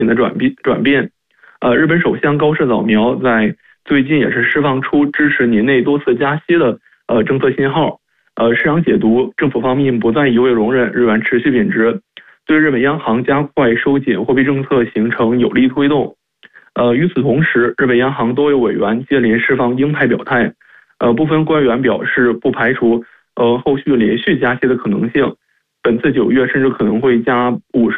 的转变。日本首相高市早苗在最近也是释放出支持年内多次加息的政策信号。市场解读，政府方面不再一味容忍日元持续贬值，对日本央行加快收紧货币政策形成有力推动。与此同时，日本央行多位委员接连释放鹰派表态。部分官员表示不排除后续连续加息的可能性，本次9月甚至可能会加50